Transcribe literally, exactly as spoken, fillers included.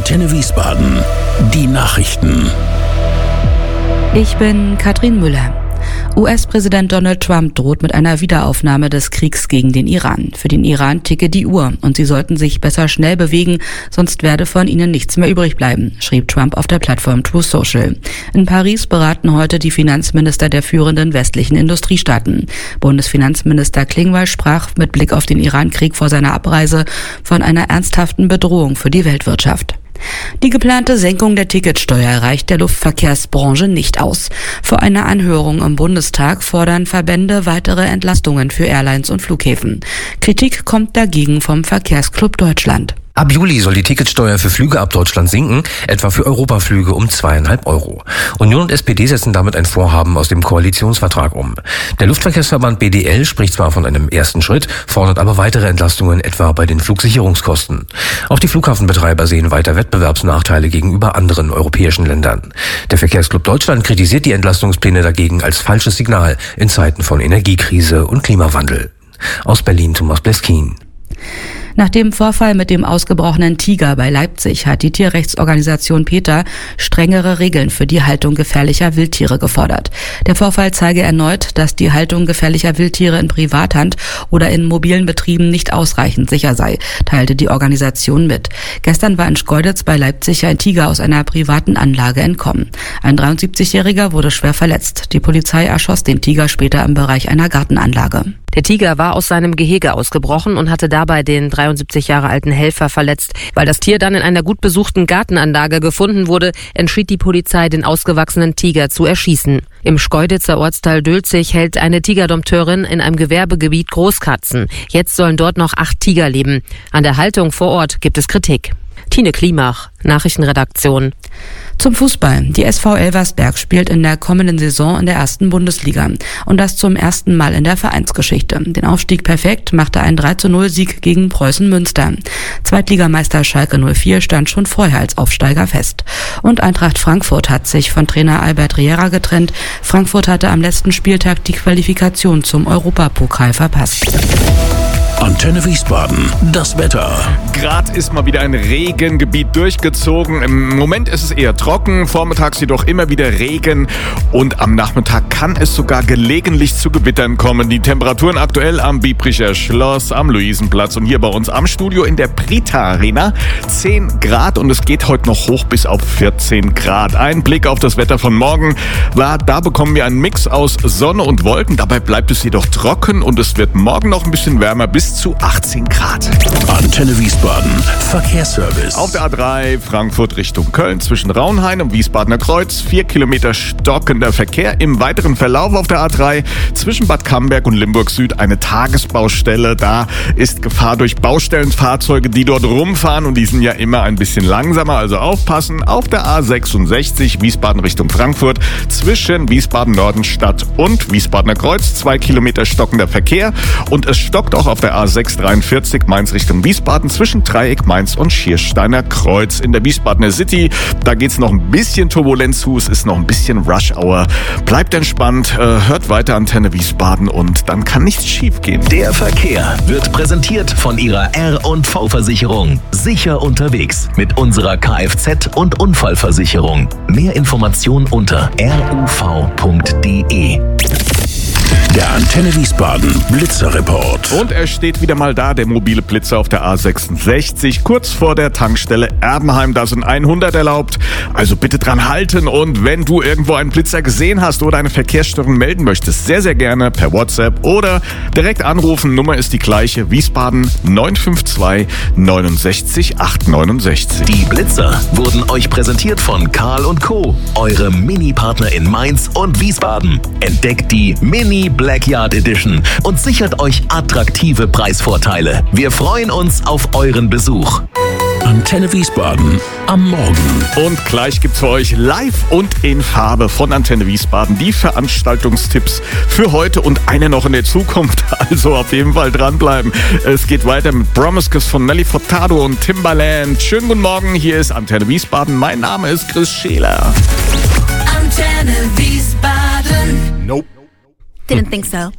Antenne Wiesbaden. Die Nachrichten. Ich bin Katrin Müller. U S-Präsident Donald Trump droht mit einer Wiederaufnahme des Kriegs gegen den Iran. Für den Iran ticke die Uhr und sie sollten sich besser schnell bewegen, sonst werde von ihnen nichts mehr übrig bleiben, schrieb Trump auf der Plattform Truth Social. In Paris beraten heute die Finanzminister der führenden westlichen Industriestaaten. Bundesfinanzminister Klingbeil sprach mit Blick auf den Iran-Krieg vor seiner Abreise von einer ernsthaften Bedrohung für die Weltwirtschaft. Die geplante Senkung der Ticketsteuer reicht der Luftverkehrsbranche nicht aus. Vor einer Anhörung im Bundestag fordern Verbände weitere Entlastungen für Airlines und Flughäfen. Kritik kommt dagegen vom Verkehrsclub Deutschland. Ab Juli soll die Ticketsteuer für Flüge ab Deutschland sinken, etwa für Europaflüge um zweieinhalb Euro. Union und S P D setzen damit ein Vorhaben aus dem Koalitionsvertrag um. Der Luftverkehrsverband B D L spricht zwar von einem ersten Schritt, fordert aber weitere Entlastungen, etwa bei den Flugsicherungskosten. Auch die Flughafenbetreiber sehen weiter Wettbewerbsnachteile gegenüber anderen europäischen Ländern. Der Verkehrsclub Deutschland kritisiert die Entlastungspläne dagegen als falsches Signal in Zeiten von Energiekrise und Klimawandel. Aus Berlin Thomas Bleskin. Nach dem Vorfall mit dem ausgebrochenen Tiger bei Leipzig hat die Tierrechtsorganisation PETA strengere Regeln für die Haltung gefährlicher Wildtiere gefordert. Der Vorfall zeige erneut, dass die Haltung gefährlicher Wildtiere in Privathand oder in mobilen Betrieben nicht ausreichend sicher sei, teilte die Organisation mit. Gestern war in Schkeuditz bei Leipzig ein Tiger aus einer privaten Anlage entkommen. Ein dreiundsiebzigjähriger wurde schwer verletzt. Die Polizei erschoss den Tiger später im Bereich einer Gartenanlage. Der Tiger war aus seinem Gehege ausgebrochen und hatte dabei den dreiundsiebzig Jahre alten Helfer verletzt. Weil das Tier dann in einer gut besuchten Gartenanlage gefunden wurde, entschied die Polizei, den ausgewachsenen Tiger zu erschießen. Im Schkeuditzer Ortsteil Dülzig hält eine Tigerdompteurin in einem Gewerbegebiet Großkatzen. Jetzt sollen dort noch acht Tiger leben. An der Haltung vor Ort gibt es Kritik. Tine Klimach, Nachrichtenredaktion. Zum Fußball. Die S V Elversberg spielt in der kommenden Saison in der ersten Bundesliga. Und das zum ersten Mal in der Vereinsgeschichte. Den Aufstieg perfekt machte ein drei zu null Sieg gegen Preußen Münster. Zweitligameister Schalke null vier stand schon vorher als Aufsteiger fest. Und Eintracht Frankfurt hat sich von Trainer Albert Riera getrennt. Frankfurt hatte am letzten Spieltag die Qualifikation zum Europapokal verpasst. Antenne Wiesbaden, das Wetter. Gerade ist mal wieder ein Regengebiet durchgezogen. Im Moment ist es eher trocken, vormittags jedoch immer wieder Regen und am Nachmittag kann es sogar gelegentlich zu Gewittern kommen. Die Temperaturen aktuell am Biebricher Schloss, am Luisenplatz und hier bei uns am Studio in der Brita Arena zehn Grad und es geht heute noch hoch bis auf vierzehn Grad. Ein Blick auf das Wetter von morgen war, da bekommen wir einen Mix aus Sonne und Wolken. Dabei bleibt es jedoch trocken und es wird morgen noch ein bisschen wärmer bis zu achtzehn Grad. Antenne Wiesbaden, Verkehrsservice. Auf der A drei Frankfurt Richtung Köln zwischen Raunhain und Wiesbadener Kreuz. Vier Kilometer stockender Verkehr. Im weiteren Verlauf auf der A drei zwischen Bad Camberg und Limburg Süd eine Tagesbaustelle. Da ist Gefahr durch Baustellenfahrzeuge, die dort rumfahren und die sind ja immer ein bisschen langsamer. Also aufpassen. Auf der A sechsundsechzig Wiesbaden Richtung Frankfurt zwischen Wiesbaden Nordenstadt und Wiesbadener Kreuz. Zwei Kilometer stockender Verkehr und es stockt auch auf der A sechshundertdreiundvierzig Mainz Richtung Wiesbaden zwischen Dreieck Mainz und Schiersteiner Kreuz. In der Wiesbadener City, da geht's noch ein bisschen Turbulenz zu, es ist noch ein bisschen Rush Hour. Bleibt entspannt, äh, hört weiter Antenne Wiesbaden und dann kann nichts schief gehen. Der Verkehr wird präsentiert von Ihrer R und V-Versicherung. Sicher unterwegs mit unserer Kfz- und Unfallversicherung. Mehr Informationen unter r u v punkt d e. Der Antenne Wiesbaden Blitzerreport. Und er steht wieder mal da, der mobile Blitzer auf der A sechsundsechzig, kurz vor der Tankstelle Erbenheim. Da sind hundert erlaubt, also bitte dran halten. Und wenn du irgendwo einen Blitzer gesehen hast oder eine Verkehrsstörung melden möchtest, sehr, sehr gerne per WhatsApp oder direkt anrufen. Nummer ist die gleiche, Wiesbaden neun fünf zwei neun sechs acht neun sechs. Die Blitzer wurden euch präsentiert von Karl und Co., eure Mini-Partner in Mainz und Wiesbaden. Entdeckt die Mini Blackyard Edition und sichert euch attraktive Preisvorteile. Wir freuen uns auf euren Besuch. Antenne Wiesbaden am Morgen. Und gleich gibt's für euch live und in Farbe von Antenne Wiesbaden die Veranstaltungstipps für heute und eine noch in der Zukunft. Also auf jeden Fall dranbleiben. Es geht weiter mit Promiscuous von Nelly Furtado und Timbaland. Schönen guten Morgen, hier ist Antenne Wiesbaden. Mein Name ist Chris Scheler. Antenne Wiesbaden. Nope. Didn't think so.